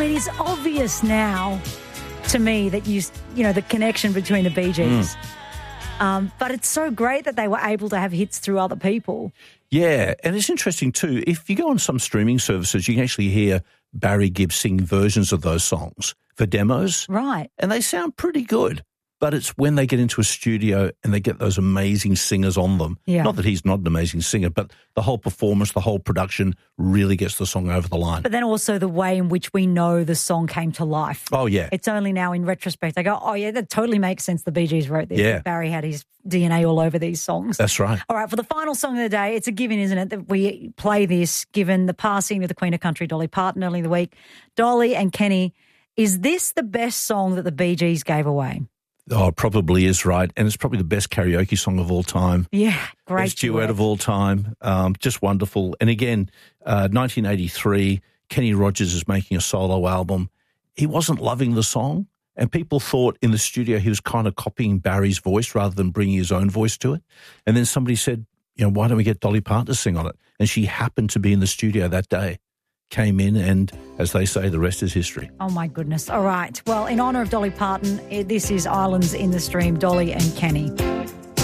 mean, it's obvious now to me that you know, the connection between the Bee Gees. But it's so great that they were able to have hits through other people. Yeah, and it's interesting too. If you go on some streaming services, you can actually hear Barry Gibb sing versions of those songs for demos. Right. And they sound pretty good. But it's when they get into a studio and they get those amazing singers on them. Yeah. Not that he's not an amazing singer, but the whole performance, the whole production really gets the song over the line. But then also the way in which we know the song came to life. Oh, yeah. It's only now in retrospect I go, oh, yeah, that totally makes sense. The Bee Gees wrote this. Yeah. Barry had his DNA all over these songs. That's right. All right, for the final song of the day, it's a given, isn't it, that we play this given the passing of the Queen of Country, Dolly Parton, early in the week. Dolly and Kenny, is this the best song that the Bee Gees gave away? Oh, it probably is, right. And it's probably the best karaoke song of all time. Yeah, great. Best duet of all time. Just wonderful. And again, 1983, Kenny Rogers is making a solo album. He wasn't loving the song, and people thought in the studio he was kind of copying Barry's voice rather than bringing his own voice to it. And then somebody said, you know, why don't we get Dolly Parton to sing on it? And she happened to be in the studio that day. Came in and, as they say, the rest is history. Oh, my goodness. All right. Well, in honour of Dolly Parton, this is Islands in the Stream, Dolly and Kenny.